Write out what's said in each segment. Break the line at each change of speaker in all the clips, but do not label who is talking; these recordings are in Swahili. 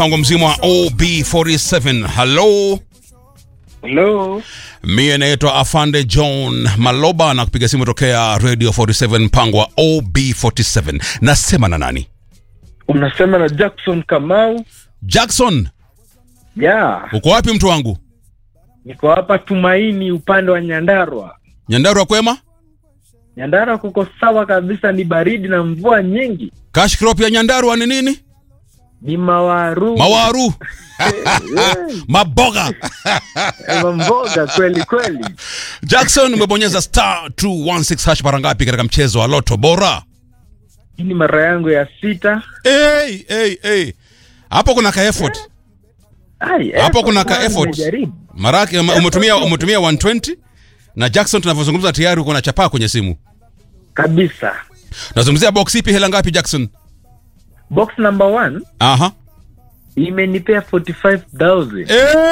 Wangu mzima wa OB47. Hello.
Hello.
Mie naitwa Afande John Maloba na kupiga simu tokea Radio 47 mpango wa OB47. Nasema na nani?
Unasema na Jackson Kamau.
Jackson.
Yeah.
Uko wapi mtu wangu?
Niko hapa Tumaini upande wa Nyandarua.
Nyandarua kwema?
Nyandarua kuko sawa kabisa, ni baridi na mvua nyingi.
Cash crop ya Nyandarua ni nini?
Ni mawaru.
Mawaru. Maboga.
Mboga kweli kweli.
Jackson, umebonyeza star 216 hash mara ngapi katika mchezo wa Loto Bora?
Hii ni mara yangu ya 6.
Hey. Hapo kuna ka effort. Hapo kuna ka effort. Maraki umetumia 120 na Jackson tunavyozungumza tayari uko na chapa kwenye simu.
Kabisa.
Nazungumzia box ipi, hela ngapi Jackson?
Box number 1.
Aha.
Imenipea 45,000.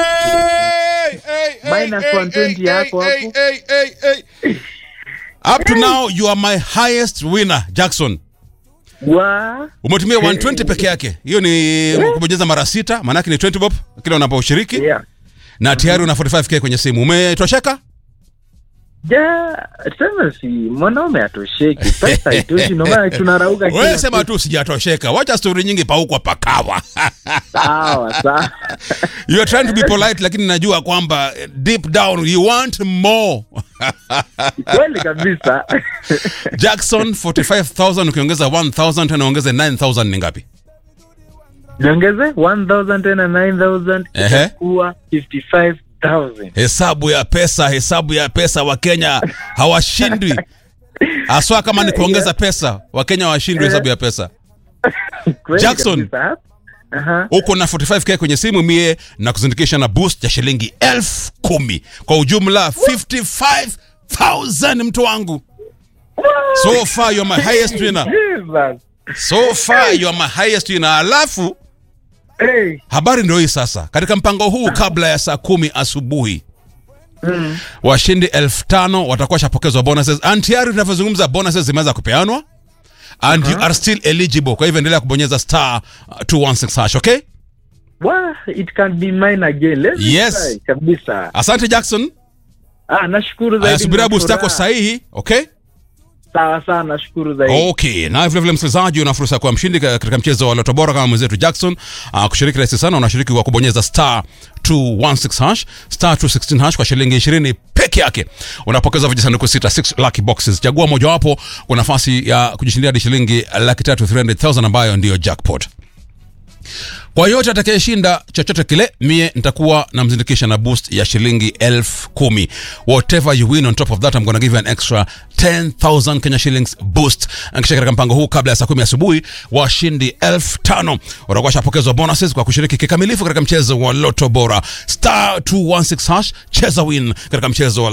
Minus 120 yako hapo.
Up to now you are my highest winner Jackson. Umetumia 120 peke yake. Hiyo ni kubonyeza mara 6, maana yake ni 20 bob kila unaposhiriki.
Yeah.
Na tayari una 45k kwenye simu. Umetosheka?
Sema si mwanaume atosheki. Pesa itoshi, ndio maana tunarauka kila.
Wewe sema tu sijatosheka. Wacha story nyingi pa huko pakawa.
Sawa.
You are trying to be polite lakini najua kwamba deep down you want more.
Kweli kabisa.
Jackson, 45,000 ukiongeza 1,000 tena ongeze 9,000 ni ngapi?
Niongeze 1,000 tena 9,000 kuwa 55,000.
Hesabu ya pesa wa Kenya hawashindwi. Aswa kama ni kuongeza pesa, wa Kenya hawashindwi hesabu ya pesa. Jackson, uko na 45k kwenye simu, mie na kuzindikisha na boost ya shilingi 10,000. Kwa ujumla 55,000 mtu wangu. So far you are my highest winner. Alafu habari ndio hii sasa. Katika mpango huu kabla ya saa 10 asubuhi washindi 5,000 watakuwa shapokezwa bonuses. And tayari tunavyozungumza bonuses zimeanza kupeanwa. And you are still eligible. Kwa hivyo endelea kubonyeza star 216 hash, okay?
It can be mine again.
Yes.
Kabisa.
Asante Jackson.
Nashukuru zaidi.
Subira boost yako sahihi, okay?
Sawa, nashukuru zaidi.
Okay, na vile msikilizaji una fursa kwa mshindi katika mchezo wa Loto Bora kama mwenzetu Jackson. Kushiriki rahisi sana, unashiriki kwa kubonyeza star 216 hash, star 216 hash kwa shilingi 20 peke yake. Unapokeza vijisanduku 6 lucky boxes. Chagua mojawapo kwa nafasi ya kujishindia hadi shilingi 300,000 ambayo ndio jackpot. Kwa yote atakayeshinda chochote kile, mie nitakuwa namzindikisha na boost ya shilingi 10,000. Whatever you win on top of that, I'm gonna give you an extra 10,000 Kenya shillings boost. Kisha katika mpango huu kabla ya saa 10 asubuhi, washindi 5,000 watakuwa shapokezwa bonuses kwa kushiriki kikamilifu katika mchezo wa Loto Bora. Star 216 hash, cheza win katika mchezo wa